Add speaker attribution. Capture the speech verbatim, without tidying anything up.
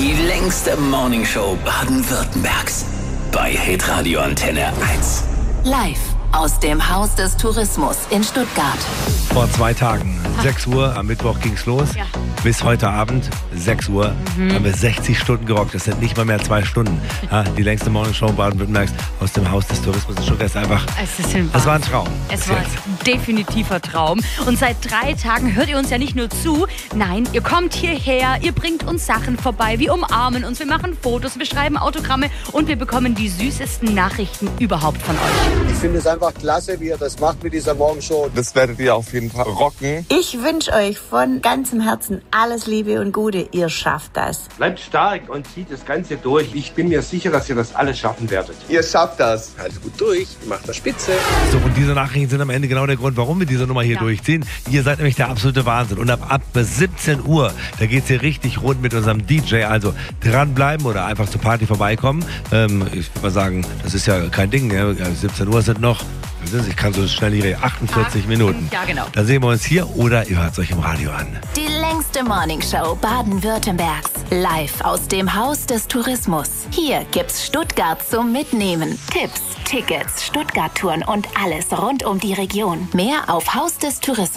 Speaker 1: Die längste Morningshow Baden-Württembergs. Bei Hitradio Antenne eins.
Speaker 2: Live aus dem Haus des Tourismus in Stuttgart.
Speaker 3: Vor zwei Tagen, sechs Uhr, am Mittwoch ging's los.
Speaker 4: Ja.
Speaker 3: Bis heute Abend, sechs Uhr, mhm. haben wir sechzig Stunden gerockt. Das sind nicht mal mehr zwei Stunden. Ja, die längste Morningshow Baden-Württembergs aus dem Haus des Tourismus in Stuttgart ist einfach,
Speaker 4: Es ist ein
Speaker 3: das war ein Traum.
Speaker 4: Es war ein definitiver Traum. Und seit drei Tagen hört ihr uns ja nicht nur zu, nein, ihr kommt hierher, ihr bringt uns Sachen vorbei, wir umarmen uns, wir machen Fotos, wir schreiben Autogramme und wir bekommen die süßesten Nachrichten überhaupt von euch.
Speaker 5: Ich finde es einfach klasse, wie ihr das macht mit dieser Morgenshow.
Speaker 6: Das werdet ihr auf jeden Fall rocken.
Speaker 7: Ich wünsche euch von ganzem Herzen alles Liebe und Gute. Ihr schafft das.
Speaker 8: Bleibt stark und zieht das Ganze durch. Ich bin mir sicher, dass ihr das alles schaffen werdet.
Speaker 5: Ihr schafft das. Haltet gut durch, macht das spitze.
Speaker 3: So, und diese Nachrichten sind am Ende genau der Grund, warum wir diese Nummer hier
Speaker 4: Ja.
Speaker 3: durchziehen. Ihr seid nämlich der absolute Wahnsinn. Und ab, ab siebzehn Uhr, da geht's hier richtig rund mit unserem D J. Also dranbleiben oder einfach zur Party vorbeikommen. Ähm, ich würde mal sagen, das ist ja kein Ding. Ne? siebzehn Uhr sind noch, ich kann so schnell hier reden, achtundvierzig Minuten.
Speaker 4: Ja, genau.
Speaker 3: Da sehen wir uns hier oder ihr hört es euch im Radio an.
Speaker 2: Die längste Morningshow Baden-Württembergs. Live aus dem Haus des Tourismus. Hier gibt's Stuttgart zum Mitnehmen. Tipps, Tickets, Stuttgart-Touren und alles rund um die Region. Mehr auf Haus des Tourismus.